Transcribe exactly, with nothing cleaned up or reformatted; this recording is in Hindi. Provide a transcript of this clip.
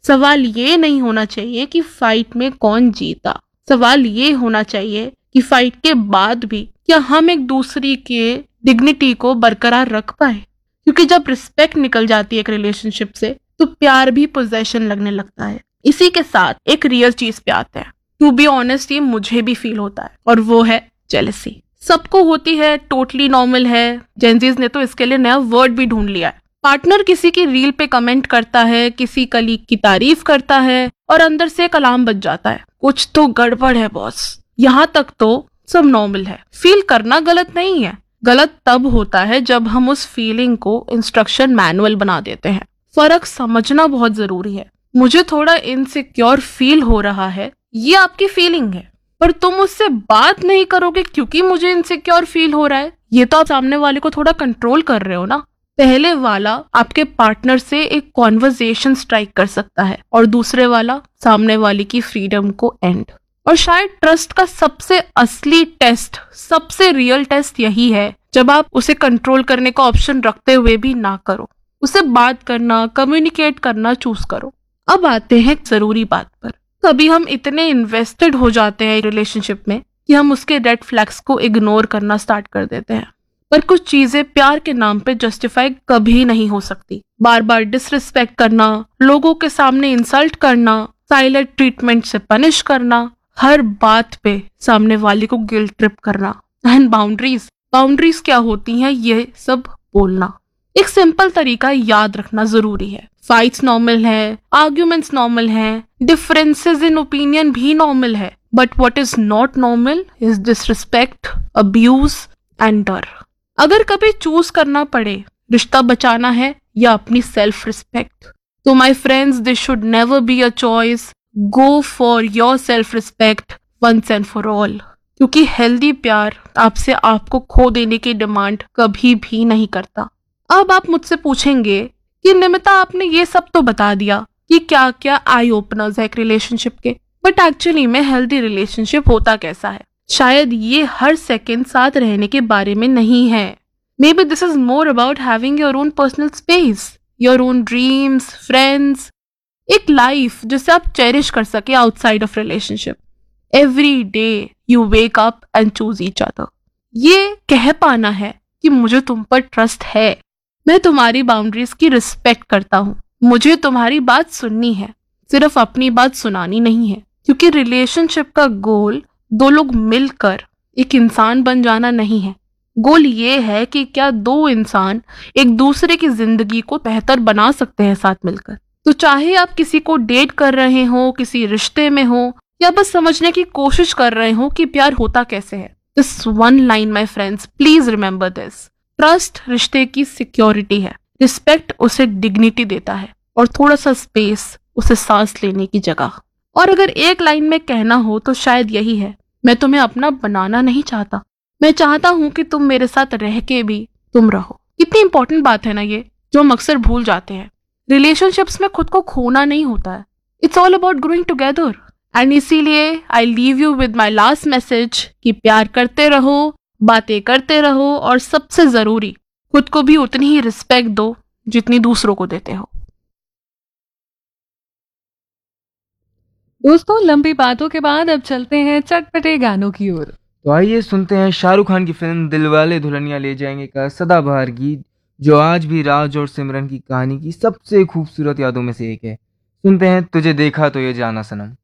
सवाल ये नहीं होना चाहिए कि फाइट में कौन जीता, सवाल ये होना चाहिए कि फाइट के बाद भी क्या हम एक दूसरे के डिग्निटी को बरकरार रख पाए। क्योंकि जब रिस्पेक्ट निकल जाती है एक रिलेशनशिप से तो प्यार भी पोजेशन लगने लगता है। इसी के साथ एक रियल चीज पे आते हैं। टू बी ऑनेस्ट, ये मुझे भी फील होता है और वो है जेलसी। सबको होती है, टोटली नॉर्मल है। जेंजीज ने तो इसके लिए नया वर्ड भी ढूंढ लिया है। पार्टनर किसी की रील पे कमेंट करता है, किसी कलीग की तारीफ करता है और अंदर से एक अलार्म बज जाता है, कुछ तो गड़बड़ है बॉस। यहाँ तक तो सब नॉर्मल है। फील करना गलत नहीं है, गलत तब होता है जब हम उस फीलिंग को इंस्ट्रक्शन मैनुअल बना देते हैं। फर्क समझना बहुत जरूरी है। मुझे थोड़ा इनसिक्योर फील हो रहा है, ये आपकी फीलिंग है, पर तुम उससे बात नहीं करोगे क्योंकि मुझे इनसिक्योर फील हो रहा है। ये तो आप सामने वाले को थोड़ा कंट्रोल कर रहे हो ना। पहले वाला आपके पार्टनर से एक कॉन्वर्सेशन स्ट्राइक कर सकता है और दूसरे वाला सामने वाले की फ्रीडम को एंड। और शायद ट्रस्ट का सबसे असली टेस्ट, सबसे रियल टेस्ट यही है जब आप उसे कंट्रोल करने का ऑप्शन रखते हुए भी ना करो, उसे बात करना, कम्युनिकेट करना चूज करो। अब आते हैं जरूरी बात पर। कभी हम इतने इन्वेस्टेड हो जाते हैं रिलेशनशिप में कि हम उसके रेड फ्लैग्स को इग्नोर करना स्टार्ट कर देते हैं। पर कुछ चीजें प्यार के नाम पे जस्टिफाई कभी नहीं हो सकती। बार बार डिसरिस्पेक्ट करना, लोगों के सामने इंसल्ट करना, साइलेंट ट्रीटमेंट से पनिश करना, हर बात पे सामने वाले को गिल्ट ट्रिप करना। एंड बाउंड्रीज बाउंड्रीज क्या होती हैं, ये सब बोलना। एक सिंपल तरीका याद रखना जरूरी है। फाइट्स नॉर्मल है, आर्ग्यूमेंट्स नॉर्मल हैं, डिफरेंसेस इन ओपिनियन भी नॉर्मल है, but what is not normal is disrespect, abuse and डर। अगर कभी चूज करना पड़े रिश्ता बचाना है या अपनी सेल्फ रिस्पेक्ट, तो my friends, this should never be a choice. Go for your self respect once and for all. क्योंकि हेल्दी प्यार आपसे आपको खो देने की डिमांड कभी भी नहीं करता। अब आप मुझसे पूछेंगे कि निमिता, आपने ये सब तो बता दिया कि क्या क्या आई ओपनर्स है एक रिलेशनशिप के, बट एक्चुअली में हेल्दी रिलेशनशिप होता कैसा है? शायद ये हर सेकंड साथ रहने के बारे में नहीं है। May be this is more about having your own personal space, your own dreams, friends, एक लाइफ जिसे आप चेरिश कर सके outside of relationship. Every day you wake up and choose each other. ये कह पाना है कि मुझे तुम पर ट्रस्ट है, मैं तुम्हारी बाउंड्रीज की रिस्पेक्ट करता हूँ, मुझे तुम्हारी बात सुननी है, सिर्फ अपनी बात सुनानी नहीं है। क्योंकि रिलेशनशिप का गोल दो लोग मिलकर एक इंसान बन जाना नहीं है। गोल ये है कि क्या दो इंसान एक दूसरे की जिंदगी को बेहतर बना सकते हैं साथ मिलकर। तो चाहे आप किसी को डेट कर रहे हो, किसी रिश्ते में हो, या बस समझने की कोशिश कर रहे हो कि प्यार होता कैसे है, this one line my friends, please remember this. Trust रिश्ते की सिक्योरिटी है, रिस्पेक्ट उसे डिग्निटी देता है और थोड़ा सा स्पेस उसे सांस लेने की जगह। और अगर एक लाइन में कहना हो तो शायद यही है, मैं तुम्हें अपना बनाना नहीं चाहता, मैं चाहता हूं कि तुम मेरे साथ रह के भी तुम रहो। कितनी इंपॉर्टेंट बात है ना ये, जो हम अक्सर भूल जाते हैं। रिलेशनशिप्स में खुद को खोना नहीं होता है, it's all about growing together. And इसीलिए I leave you with my last message कि प्यार करते रहो, बातें करते रहो और सबसे जरूरी खुद को भी उतनी ही रिस्पेक्ट दो जितनी दूसरों को देते हो। दोस्तों, लंबी बातों के बाद अब चलते हैं चटपटे गानों की ओर। तो आइए सुनते हैं शाहरुख खान की फिल्म दिलवाले दुल्हनिया ले जाएंगे का सदाबहार गीत, जो आज भी राज और सिमरन की कहानी की सबसे खूबसूरत यादों में से एक है। सुनते हैं तुझे देखा तो ये जाना सनम।